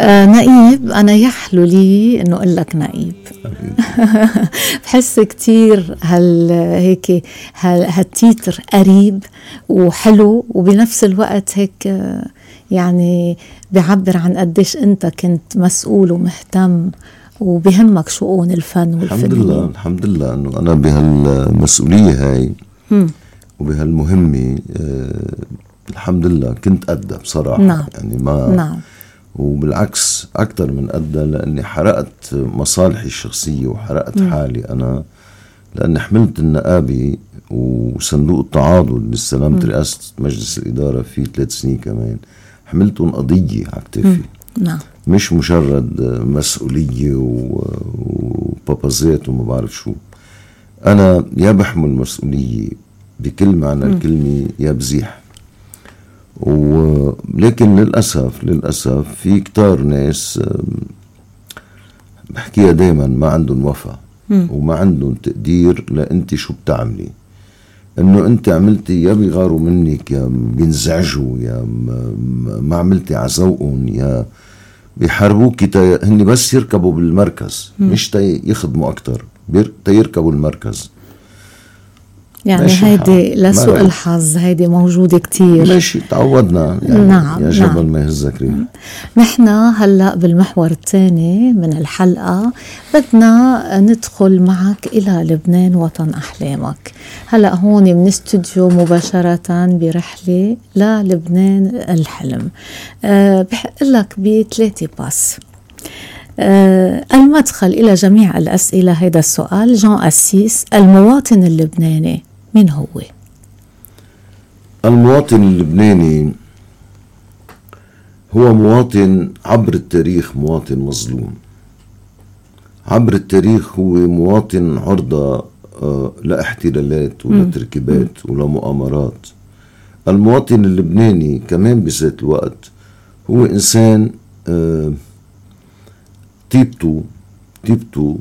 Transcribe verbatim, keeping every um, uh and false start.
آه نقيب، أنا يحلو لي إنه أقول لك نقيب. بحس كتير هال هيك هال هالتيتر قريب وحلو، وبنفس الوقت هيك يعني بيعبر عن قديش أنت كنت مسؤول ومهتم وبهمك شؤون الفن والفنيين. الحمد لله الحمد لله إنه أنا بهالمسؤولية هاي وبهالمهمة آه الحمد لله كنت قدها بصراحة. نعم. يعني ما نعم. وبالعكس أكتر من قدها، لأني حرقت مصالحي الشخصية وحرقت م. حالي أنا، لأني حملت النقابي وصندوق التعاضد للسلامة رئاسة مجلس الإدارة في ثلاث سنين كمان، حملتهم قضية على كتفي. نعم. مش مجرد مسؤولية وبابازات وما بعرف شو. أنا يا بحمل مسؤولية بكل معنى م. الكلمة يا بزيح. ولكن للأسف للأسف في كتار ناس بحكيها دايما ما عندهم وفا وما عندهم تقدير لأنت شو بتعملي. انه انت عملتي يا بيغاروا منك يا بينزعجوا يا ما عملتي عزوقهم يا بيحاربوك تا هني بس يركبوا بالمركز م. مش تا يخدموا اكتر، تا يركبوا المركز. يعني هيدي لسوء الحظ هيدي موجودة كتير. ماشي تعودنا يعني. نعم. يا جبل نعم. ما يهزك ريح. نحن هلأ بالمحور الثاني من الحلقة بدنا ندخل معك إلى لبنان وطن أحلامك. هلأ هون من استوديو مباشرة برحلة للبنان الحلم. أه بحق لك بثلاثة باس. أه المدخل إلى جميع الأسئلة هذا السؤال. جان أسيس، المواطن اللبناني مين هو؟ المواطن اللبناني هو مواطن عبر التاريخ، مواطن مظلوم عبر التاريخ، هو مواطن عرضة آه لا احتلالات ولا م. تركيبات ولا مؤامرات. المواطن اللبناني كمان بذات الوقت هو إنسان آه طيبته طيبته